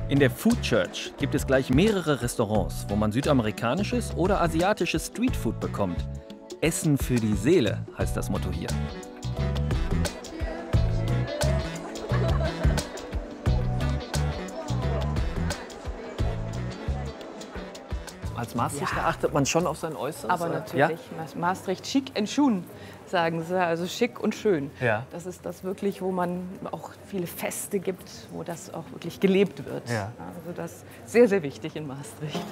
In der Food Church gibt es gleich mehrere Restaurants, wo man südamerikanisches oder asiatisches Streetfood bekommt. Essen für die Seele heißt das Motto hier. Als Maastrichter achtet man schon auf sein Äußeres? Aber natürlich, ja? Maastricht schick and schön, sagen sie, also schick und schön. Ja. Das ist das wirklich, wo man auch viele Feste gibt, wo das auch wirklich gelebt wird. Ja. Also das ist sehr, sehr wichtig in Maastricht.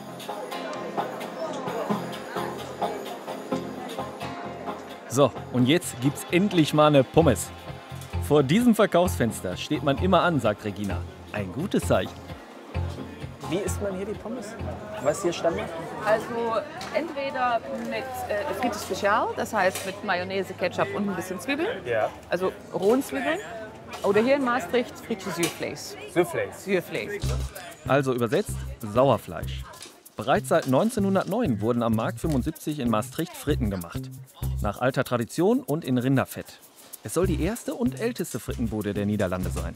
So, und jetzt gibt's endlich mal eine Pommes. Vor diesem Verkaufsfenster steht man immer an, sagt Regina. Ein gutes Zeichen. Wie isst man hier die Pommes? Was ist hier Standard? Also entweder mit Frites Spezial, das heißt mit Mayonnaise, Ketchup und ein bisschen Zwiebeln. Ja. Also rohen Zwiebeln. Oder hier in Maastricht Frites Zuurvlees. Zuurvlees. Also übersetzt Sauerfleisch. Bereits seit 1909 wurden am Markt 75 in Maastricht Fritten gemacht. Nach alter Tradition und in Rinderfett. Es soll die erste und älteste Frittenbude der Niederlande sein.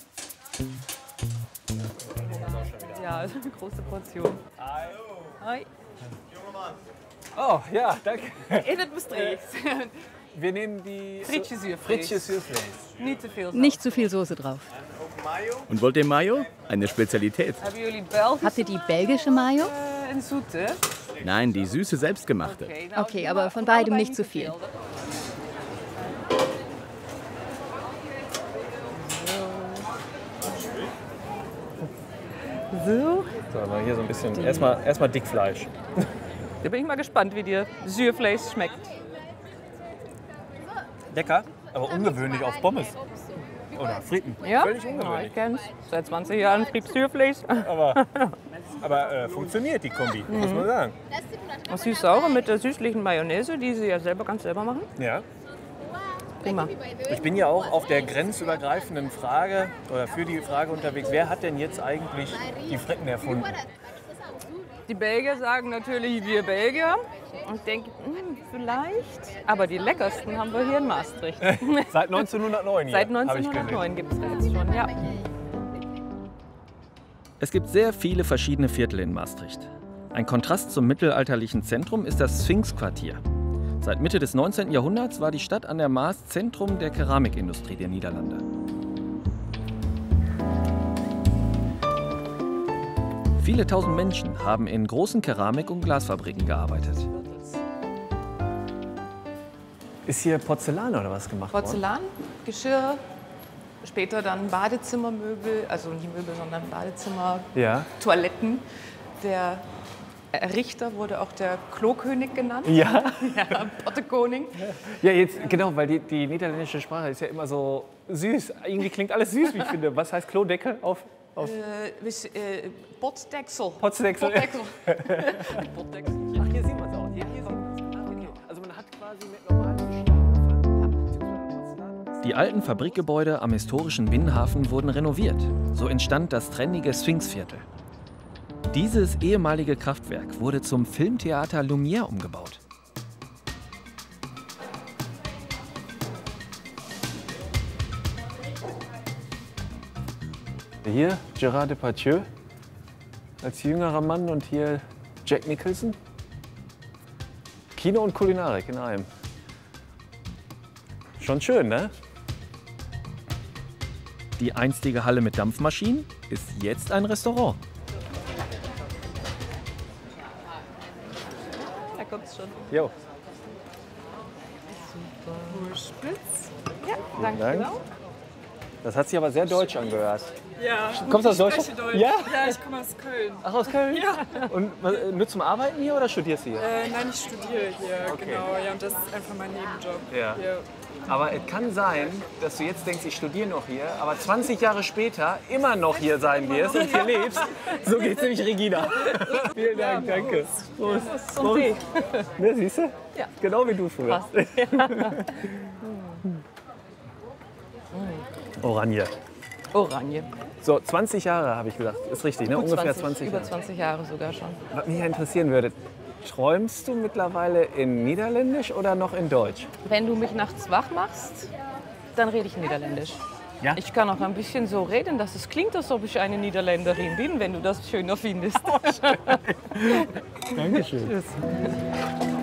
Ja, also eine große Portion. Hi. Oh, ja, danke. In het Maastricht. Wir nehmen die Frietje Zuurvlees. Frietje Zuurvlees. Nicht zu viel. Nicht zu viel Soße drauf. Und wollt ihr Mayo? Eine Spezialität. Haben jullie Belgisch? Habt ihr die belgische Mayo? Een zoete. Nein, die süße selbstgemachte. Okay, aber von beidem nicht zu viel. So. So, mal hier so ein bisschen. Erstmal Dickfleisch. Da bin ich mal gespannt, wie dir Zuurvlees schmeckt. Lecker, aber ungewöhnlich auf Pommes. Oder Fritten. Ja? Völlig Ja, ungewöhnlich. ich kenn's. Seit 20 Jahren Frites Zuurvlees. Aber funktioniert die Kombi, muss man sagen. Das süß-saure mit der süßlichen Mayonnaise, die sie ja ganz selber machen. Ja. Prima. Ich bin ja auch auf der grenzübergreifenden Frage oder für die Frage unterwegs, wer hat denn jetzt eigentlich die Fritten erfunden? Die Belgier sagen natürlich, wir Belgier. Und ich denke, vielleicht. Aber die leckersten haben wir hier in Maastricht. Seit 1909 hier, Seit habe ich gesehen. 1909 gibt es da jetzt schon, ja. Es gibt sehr viele verschiedene Viertel in Maastricht. Ein Kontrast zum mittelalterlichen Zentrum ist das Sphinxquartier. Seit Mitte des 19. Jahrhunderts war die Stadt an der Maas Zentrum der Keramikindustrie der Niederlande. Viele tausend Menschen haben in großen Keramik- und Glasfabriken gearbeitet. Ist hier Porzellan oder was gemacht worden? Porzellan, Geschirr, später dann Badezimmermöbel, also nicht Möbel, sondern Badezimmer, Ja. Toiletten. Der Errichter wurde auch der Klokönig genannt. Ja. Ja, Pottekoning. Ja, jetzt genau, weil die niederländische Sprache ist ja immer so süß. Irgendwie klingt alles süß, wie ich finde. Was heißt Klodeckel auf Potdeckel. Potzdeckel? Potdeckel. Ach, hier sieht man es auch. Ja, hier sieht man es. Okay. Also man hat quasi mit normalem Porzellan. Die alten Fabrikgebäude am historischen Binnenhafen wurden renoviert. So entstand das trendige Sphinxviertel. Dieses ehemalige Kraftwerk wurde zum Filmtheater Lumière umgebaut. Hier Gérard Depardieu als jüngerer Mann und hier Jack Nicholson. Kino und Kulinarik in einem. Schon schön, ne? Die einstige Halle mit Dampfmaschinen ist jetzt ein Restaurant. Da kommt's schon. Jo. Spitz. Ja, danke. Dank. Genau. Das hat sich aber sehr deutsch angehört. Ja, Kommst du aus ich Deutschland? spreche Deutsch. Ja? Ja, ich komme aus Köln. Ach, aus Köln? Ja. Und nur zum Arbeiten hier oder studierst du hier? Nein, ich studiere hier, Okay. genau. Ja, und das ist einfach mein Nebenjob. Ja. Hier. Aber es kann sein, dass du jetzt denkst, ich studiere noch hier, aber 20 Jahre später immer noch hier sein wirst und hier lebst. So geht's nämlich Regina. Vielen Dank, danke. Prost. Und Tee. Ne, siehst du? Ja. Genau wie du früher. Passt. Oranje. Oranje. So, 20 Jahre habe ich gesagt. Ist richtig, ne? Gut Ungefähr 20 Über Jahre. 20 Jahre sogar schon. Was mich interessieren würde, träumst du mittlerweile in Niederländisch oder noch in Deutsch? Wenn du mich nachts wach machst, dann rede ich Niederländisch. Ja? Ich kann auch ein bisschen so reden, dass es klingt, als ob ich eine Niederländerin bin, wenn du das schöner findest. Dankeschön. Tschüss.